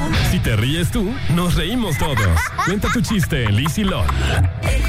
Si te ríes tú, nos reímos todos. Cuenta tu chiste en Liz y LOL.